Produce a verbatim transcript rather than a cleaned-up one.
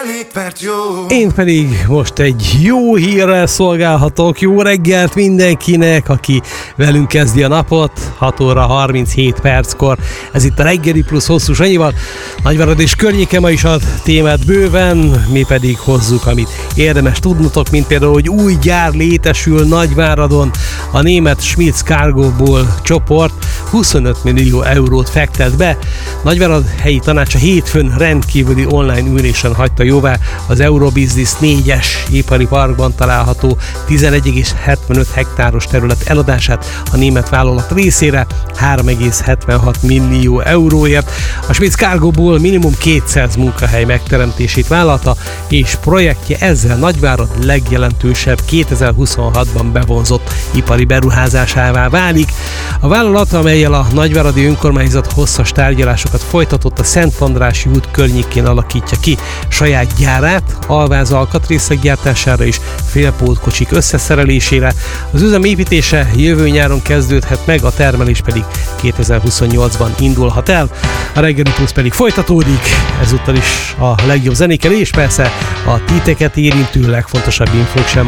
Mert jó. Én pedig most egy jó hírrel szolgálhatok. Jó reggelt mindenkinek, aki velünk kezdi a napot. hat óra harminchét perckor. Ez itt a Reggeli Plusz Hosszú Sanyival. Nagyvárad és környéke ma is a témát bőven, mi pedig hozzuk, amit érdemes tudnotok, mint például, hogy új gyár létesül Nagyváradon. A német Schmitz Cargoból csoport huszonöt millió eurót fektet be. Nagyvárad helyi tanácsa hétfőn rendkívüli online ülésen hagyta jóvá az Eurobusiness négyes ipari parkban található tizenegy egész hetvenöt hektáros terület eladását a német vállalat részére három egész hetvenhat millió euróért. A Schmitz Cargoból minimum kétszáz munkahely megteremtését vállalta, és projektje ezzel Nagyvárad legjelentősebb kétezer-huszonhatban bevonzott ipari beruházásává válik. A vállalat, amellyel a nagyváradi önkormányzat hosszas tárgyalásokat folytatott, a Szent Andrássy út környékén alakítja ki saját gyárát, alváz alkatrészek gyártására és félpótkocsik összeszerelésére. Az üzem építése jövő nyáron kezdődhet meg, a termelés pedig kétezer-huszonnyolcban indulhat el. A Reggeli Plusz pedig folytatódik, ezúttal is a legjobb zenékkel, és persze a titeket érintő legfontosabb infók sem